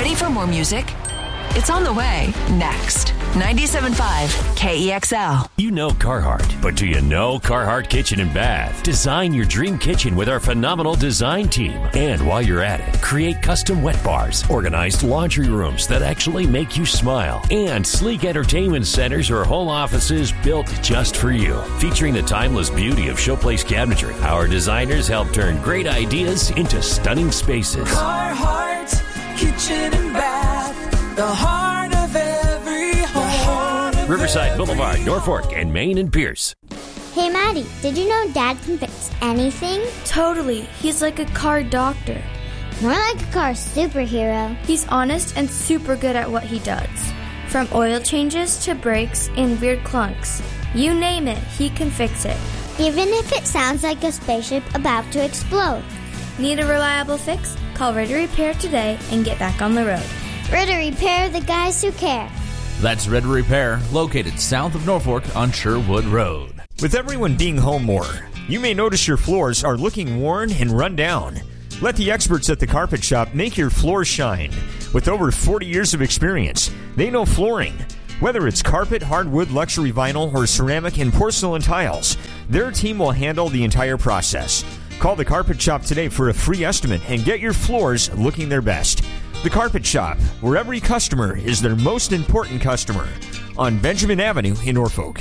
Ready for more music? It's on the way next. 97.5 KEXL. You know Carhartt, but do you know Carhartt Kitchen and Bath? Design your dream kitchen with our phenomenal design team. And while you're at it, create custom wet bars, organized laundry rooms that actually make you smile, and sleek entertainment centers or whole offices built just for you. Featuring the timeless beauty of Showplace cabinetry, our designers help turn great ideas into stunning spaces. Carhartt Kitchen and Bath, the heart of every home. Riverside Boulevard, Norfolk, and Main and Pierce. Hey, Maddie, did you know Dad can fix anything? Totally. He's like a car doctor. More like a car superhero. He's honest and super good at what he does. From oil changes to brakes and weird clunks. You name it, he can fix it. Even if it sounds like a spaceship about to explode. Need a reliable fix? Call Ritter Repair today and get back on the road. Ritter Repair, the guys who care. That's Ritter Repair, located south of Norfolk on Sherwood Road. With everyone being home more, you may notice your floors are looking worn and run down. Let the experts at the Carpet Shop make your floors shine. With over 40 years of experience, they know flooring. Whether it's carpet, hardwood, luxury vinyl, or ceramic and porcelain tiles, their team will handle the entire process. Call the Carpet Shop today for a free estimate and get your floors looking their best. The Carpet Shop, where every customer is their most important customer. On Benjamin Avenue in Norfolk.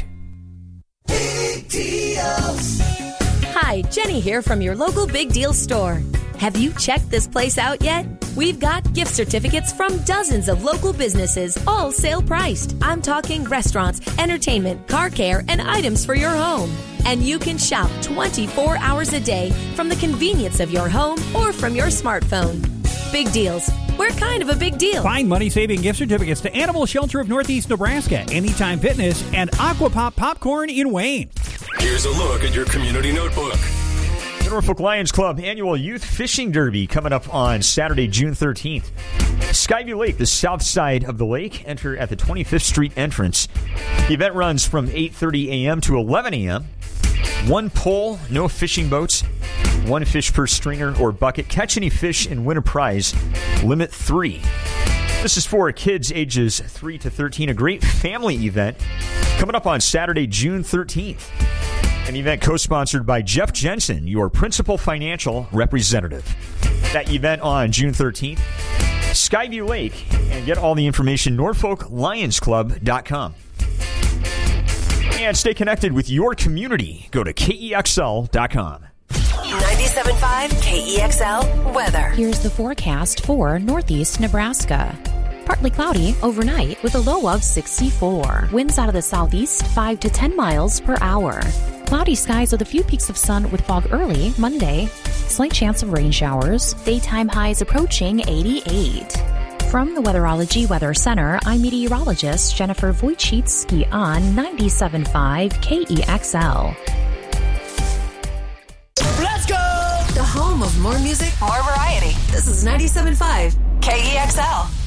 Big deals. Hi, Jenny here from your local Big Deals store. Have you checked this place out yet? We've got gift certificates from dozens of local businesses, all sale priced. I'm talking restaurants, entertainment, car care, and items for your home. And you can shop 24 hours a day from the convenience of your home or from your smartphone. Big Deals. We're kind of a big deal. Find money-saving gift certificates to Animal Shelter of Northeast Nebraska, Anytime Fitness, and Aquapop Popcorn in Wayne. Here's a look at your community notebook. The Norfolk Lions Club Annual Youth Fishing Derby coming up on Saturday, June 13th. Skyview Lake, the south side of the lake. Enter at the 25th Street entrance. The event runs from 8:30 a.m. to 11 a.m. One pole, no fishing boats, one fish per stringer or bucket. Catch any fish and win a prize. Limit 3. This is for kids ages 3 to 13. A great family event coming up on Saturday, June 13th. An event co-sponsored by Jeff Jensen, your principal financial representative. That event on June 13th. Skyview Lake. And get all the information, NorfolkLionsClub.com. And stay connected with your community. Go to KEXL.com. 97.5 KEXL weather. Here's the forecast for Northeast Nebraska. Partly cloudy overnight with a low of 64. Winds out of the southeast 5 to 10 miles per hour. Cloudy skies with a few peaks of sun with fog early Monday. Slight chance of rain showers. Daytime highs approaching 88. From the Weatherology Weather Center, I'm meteorologist Jennifer Wojcicki on 97.5 KEXL. Let's go! The home of more music, more variety. This is 97.5 KEXL.